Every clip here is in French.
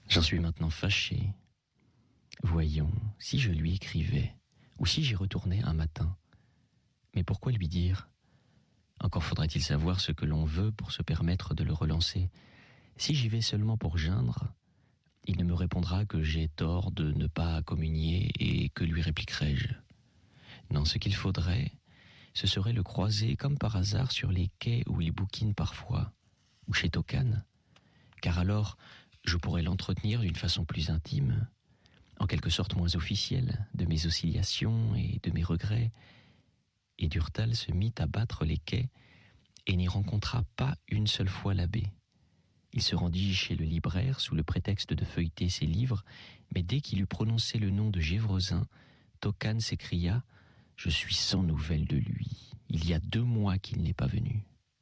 J'en suis maintenant fâché. Voyons, si je lui écrivais, ou si j'y retournais un matin. Mais pourquoi lui dire ? Encore faudrait-il savoir ce que l'on veut pour se permettre de le relancer. Si j'y vais seulement pour geindre, il ne me répondra que j'ai tort de ne pas communier, et que lui répliquerai-je ? Non, ce qu'il faudrait, ce serait le croiser comme par hasard sur les quais où il bouquine parfois, ou chez Tocane, car alors je pourrais l'entretenir d'une façon plus intime, en quelque sorte moins officielle, de mes oscillations et de mes regrets. Et Durtal se mit à battre les quais et n'y rencontra pas une seule fois l'abbé. Il se rendit chez le libraire sous le prétexte de feuilleter ses livres, mais dès qu'il eut prononcé le nom de Gévresin, Tocane s'écria « Je suis sans nouvelles de lui. Il y a 2 mois qu'il n'est pas venu. »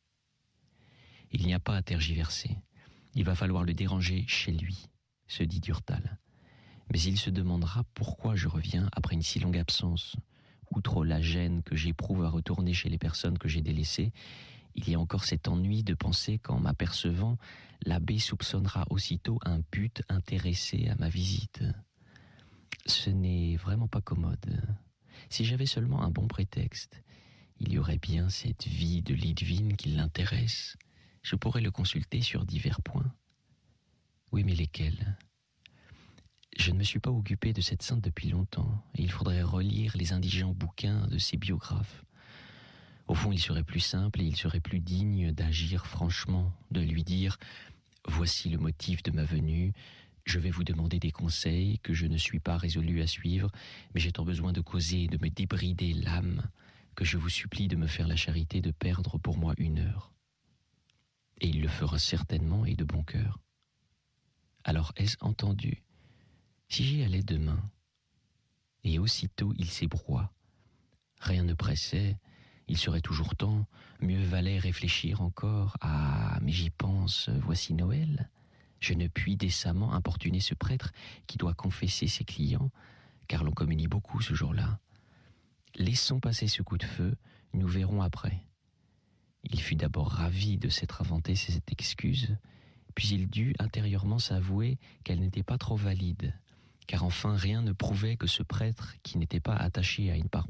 Il n'y a pas à tergiverser. Il va falloir le déranger chez lui, se dit Durtal. Mais il se demandera pourquoi je reviens après une si longue absence. Outre la gêne que j'éprouve à retourner chez les personnes que j'ai délaissées, il y a encore cet ennui de penser qu'en m'apercevant, l'abbé soupçonnera aussitôt un but intéressé à ma visite. Ce n'est vraiment pas commode. Si j'avais seulement un bon prétexte, il y aurait bien cette vie de Lidwine qui l'intéresse. Je pourrais le consulter sur divers points. Oui, mais lesquels ? Je ne me suis pas occupé de cette sainte depuis longtemps, et il faudrait relire les indigents bouquins de ses biographes. Au fond, il serait plus simple et il serait plus digne d'agir franchement, de lui dire « Voici le motif de ma venue, je vais vous demander des conseils que je ne suis pas résolu à suivre, mais j'ai tant besoin de causer et de me débrider l'âme que je vous supplie de me faire la charité de perdre pour moi 1 heure. » Et il le fera certainement et de bon cœur. Alors est-ce entendu ? Si j'y allais demain, et aussitôt il s'ébroie, rien ne pressait, il serait toujours temps, mieux valait réfléchir encore. Ah, mais j'y pense, voici Noël. Je ne puis décemment importuner ce prêtre qui doit confesser ses clients, car l'on communie beaucoup ce jour-là. Laissons passer ce coup de feu, nous verrons après. Il fut d'abord ravi de s'être inventé cette excuse, puis il dut intérieurement s'avouer qu'elle n'était pas trop valide, car enfin rien ne prouvait que ce prêtre, qui n'était pas attaché à une paroisse,